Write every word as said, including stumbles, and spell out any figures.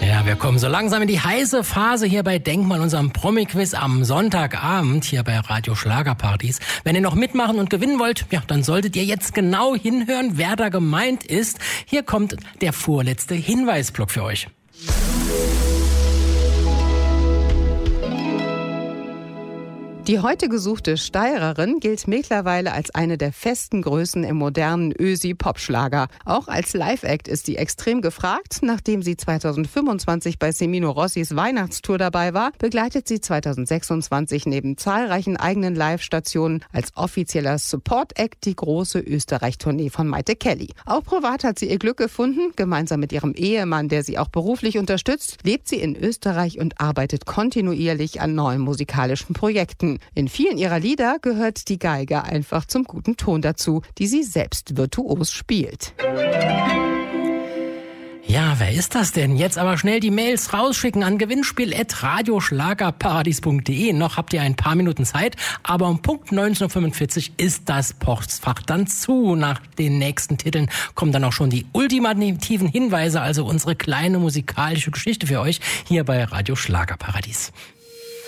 Ja, wir kommen so langsam in die heiße Phase hier bei Denkmal, unserem Promi-Quiz am Sonntagabend hier bei Radio Schlagerpartys. Wenn ihr noch mitmachen und gewinnen wollt, ja, dann solltet ihr jetzt genau hinhören, wer da gemeint ist. Hier kommt der vorletzte Hinweisblock für euch. Die heute gesuchte Steirerin gilt mittlerweile als eine der festen Größen im modernen Ösi-Popschlager. Auch als Live-Act ist sie extrem gefragt. Nachdem sie zweitausendfünfundzwanzig bei Semino Rossis Weihnachtstour dabei war, begleitet sie zweitausendsechsundzwanzig neben zahlreichen eigenen Live-Stationen als offizieller Support-Act die große Österreich-Tournee von Maite Kelly. Auch privat hat sie ihr Glück gefunden. Gemeinsam mit ihrem Ehemann, der sie auch beruflich unterstützt, lebt sie in Österreich und arbeitet kontinuierlich an neuen musikalischen Projekten. In vielen ihrer Lieder gehört die Geige einfach zum guten Ton dazu, die sie selbst virtuos spielt. Ja, wer ist das denn? Jetzt aber schnell die Mails rausschicken an gewinnspiel at radioschlagerparadies punkt de. Noch habt ihr ein paar Minuten Zeit, aber um Punkt neunzehn Uhr fünfundvierzig ist das Postfach dann zu. Nach den nächsten Titeln kommen dann auch schon die ultimativen Hinweise, also unsere kleine musikalische Geschichte für euch hier bei Radio Schlagerparadies.